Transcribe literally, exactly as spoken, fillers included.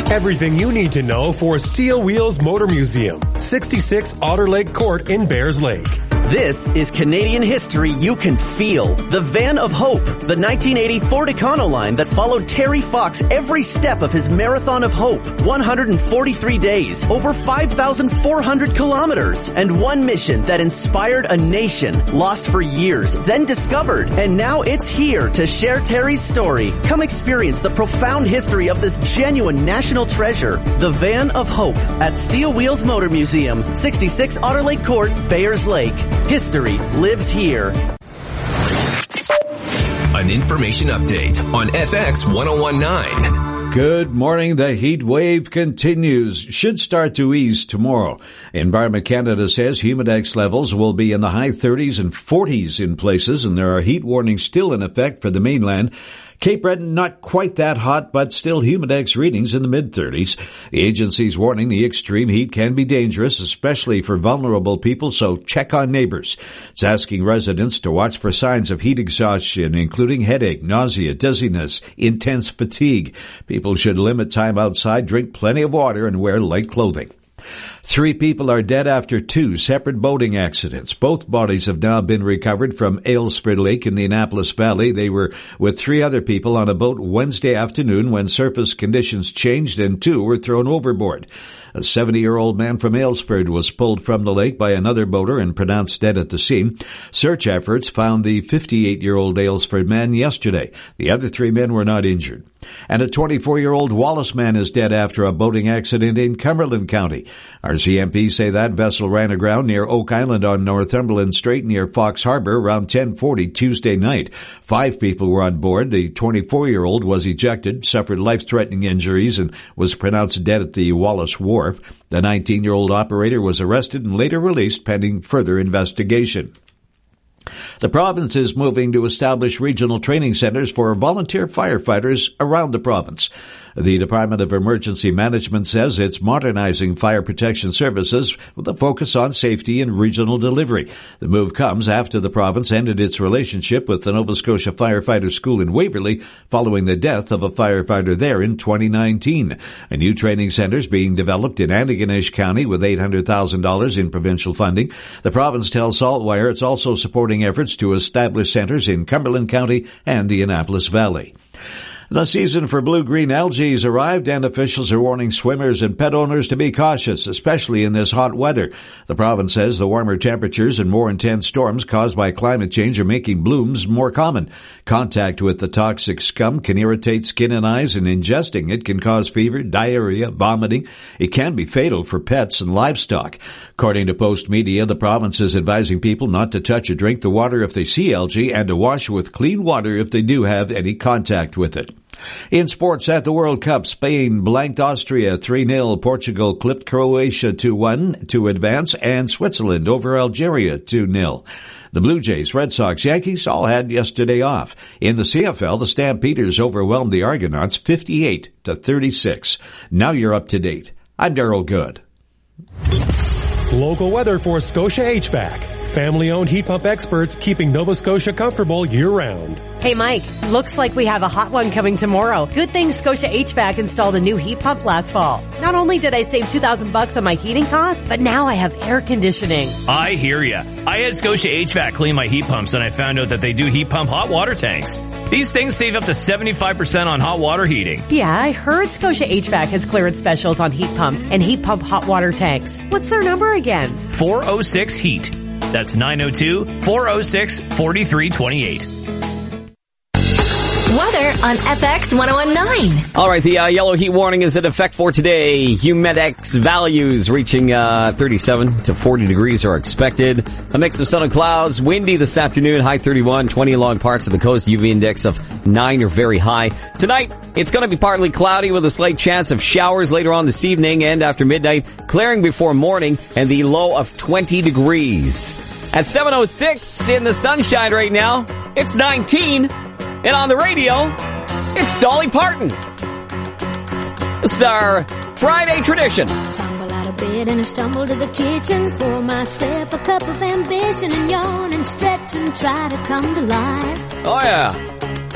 Everything you need to know for Steel Wheels Motor Museum, sixty-six Otter Lake Court in Bears Lake. This is Canadian history you can feel. The Van of Hope, the nineteen eighty Ford Econoline that followed Terry Fox every step of his Marathon of Hope. one hundred forty-three days, over five thousand four hundred kilometers, and one mission that inspired a nation, lost for years, then discovered, and now it's here to share Terry's story. Come experience the profound history of this genuine national treasure. The Van of Hope at Steel Wheels Motor Museum, sixty-six Otter Lake Court, Bears Lake. History lives here. An information update on F X one oh one point nine. Good morning. The heat wave continues. Should start to ease tomorrow. Environment Canada says humidex levels will be in the high thirties and forties in places, and there are heat warnings still in effect for the mainland. Cape Breton, not quite that hot, but still humidex readings in the mid-thirties. The agency's warning the extreme heat can be dangerous, especially for vulnerable people, so check on neighbors. It's asking residents to watch for signs of heat exhaustion, including headache, nausea, dizziness, intense fatigue. People should limit time outside, drink plenty of water, and wear light clothing. Three people are dead after two separate boating accidents. Both bodies have now been recovered from Aylesford Lake in the Annapolis Valley. They were with three other people on a boat Wednesday afternoon when surface conditions changed and two were thrown overboard. A seventy-year-old man from Aylesford was pulled from the lake by another boater and pronounced dead at the scene. Search efforts found the fifty-eight-year-old Aylesford man yesterday. The other three men were not injured. And a twenty-four-year-old Wallace man is dead after a boating accident in Cumberland County. R C M P say that vessel ran aground near Oak Island on Northumberland Strait near Fox Harbor around ten forty Tuesday night. Five people were on board. The twenty-four-year-old was ejected, suffered life-threatening injuries, and was pronounced dead at the Wallace Wharf. The nineteen-year-old operator was arrested and later released pending further investigation. The province is moving to establish regional training centers for volunteer firefighters around the province. The Department of Emergency Management says it's modernizing fire protection services with a focus on safety and regional delivery. The move comes after the province ended its relationship with the Nova Scotia Firefighter School in Waverley following the death of a firefighter there in twenty nineteen. A new training center is being developed in Antigonish County with eight hundred thousand dollars in provincial funding. The province tells Saltwire it's also supporting efforts to establish centers in Cumberland County and the Annapolis Valley. The season for blue-green algae has arrived, and officials are warning swimmers and pet owners to be cautious, especially in this hot weather. The province says the warmer temperatures and more intense storms caused by climate change are making blooms more common. Contact with the toxic scum can irritate skin and eyes, and ingesting it can cause fever, diarrhea, vomiting. It can be fatal for pets and livestock. According to Post Media, the province is advising people not to touch or drink the water if they see algae and to wash with clean water if they do have any contact with it. In sports at the World Cup, Spain blanked Austria three nil, Portugal clipped Croatia two one to advance, and Switzerland over Algeria two nil. The Blue Jays, Red Sox, Yankees all had yesterday off. In the C F L, the Stampeders overwhelmed the Argonauts fifty-eight to thirty-six. Now you're up to date. I'm Darryl Good. Local weather for Scotia H V A C. Family-owned heat pump experts keeping Nova Scotia comfortable year-round. Hey, Mike, looks like we have a hot one coming tomorrow. Good thing Scotia H V A C installed a new heat pump last fall. Not only did I save two thousand bucks on my heating costs, but now I have air conditioning. I hear ya. I had Scotia H V A C clean my heat pumps, and I found out that they do heat pump hot water tanks. These things save up to seventy-five percent on hot water heating. Yeah, I heard Scotia H V A C has clearance specials on heat pumps and heat pump hot water tanks. What's their number again? four oh six heat. That's nine oh two, four oh six, four three two eight. Weather on F X one oh one nine. All right, the uh, yellow heat warning is in effect for today. Humidex values reaching uh, thirty-seven to forty degrees are expected. A mix of sun and clouds. Windy this afternoon, high thirty-one, twenty along parts of the coast. U V index of nine or very high. Tonight, it's going to be partly cloudy with a slight chance of showers later on this evening and after midnight, clearing before morning, and the low of twenty degrees. At seven oh six in the sunshine right now, it's nineteen. And on the radio, it's Dolly Parton. This is our Friday tradition. Tumble out of bed and I stumble to the kitchen. Pour myself a cup of ambition and yawn and stretch and try to come to life. Oh yeah.